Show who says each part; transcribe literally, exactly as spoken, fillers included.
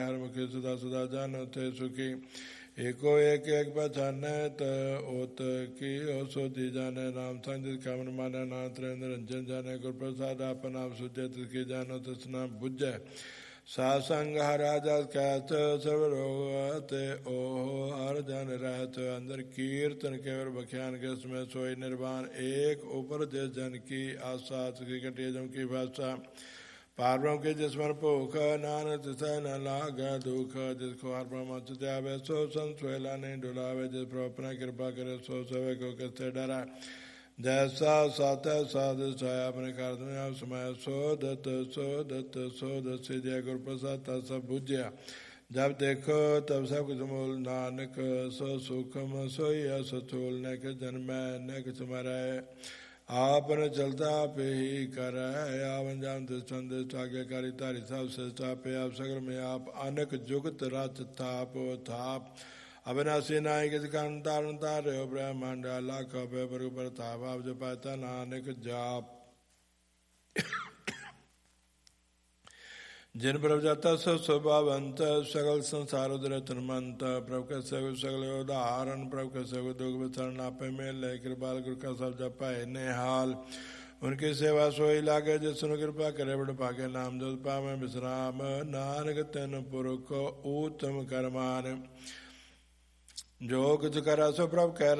Speaker 1: हर मुखी सदा सदा जानो थे सुखी एको एक एक पहचान त ओत की औसोती जाने नाम संजित कामन माना नाम त्रेंद्र रंजन जाने गुरु प्रसाद आपन आप सुजय तिसकी जानो तस्ना बुझे सासंग हराजा कहत सब रोगते ओहो हर जन रहत अंदर कीर्तन केवल बख्यान के समय सोई निर्वाण एक ऊपर जिस जन की आशा की कटियम की भाषा पार्वों के जिसमन भूख नानक तिसै न लाग दुख जिसको हर ब्रह्म त्यावे सो संसोला नहीं डुलावे जिस पर अपना कृपा करे सो सवे को किससे डरा जैसा सात साध छाया अपने कार्य में आप समय सो दत्त सो दत्त सो दत्त से जय गुरु प्रसाद सब बुझिया जब देखो तब सब कुछ मूल नानक सो सुखम सोई असथूल न के जन्म न कुछ मराए आपने चलता पे ही कर आवन जान चंद आज्ञाकारी तारी सब से चापे आप सगर में आप अनक जुगत रच थाप थाप अविनाशी नायक तारण तारे ब्रह्मांड लाख पर ऊपर थाप आप जो पाता नानक जाप जिन प्रभु जाता सब स्वभावंत सकल संसार उदरतनमंत प्रभु का सगुल सगल उदाहरण प्रभु का सगुल दुख विचरण आपे में ले कृपाल गुरु का सब जपाए नेहाल उनकी सेवा सोई लागे जो सुन कृपा करे बड़ पाके नाम जो पावे विश्राम नानक तेन पुरख उत्तम करमान जो कुछ करा सो प्रभु कह